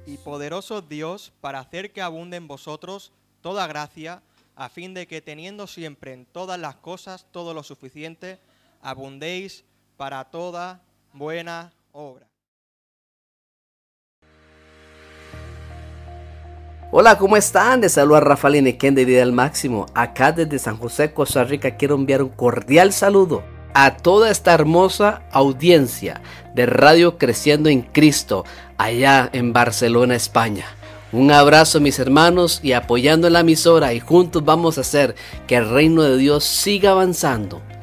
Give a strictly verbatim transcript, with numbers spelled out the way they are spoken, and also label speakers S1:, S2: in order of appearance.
S1: y poderoso Dios para hacer que abunde en vosotros toda gracia, a fin de que teniendo siempre en todas las cosas todo lo suficiente, abundéis para toda buena obra.
S2: Hola, ¿cómo están? Les saluda Rafael Inequén de Vida al Máximo. Acá desde San José, Costa Rica, quiero enviar un cordial saludo a toda esta hermosa audiencia de Radio Creciendo en Cristo, allá en Barcelona, España. Un abrazo, mis hermanos, y apoyando la emisora, y juntos vamos a hacer que el reino de Dios siga avanzando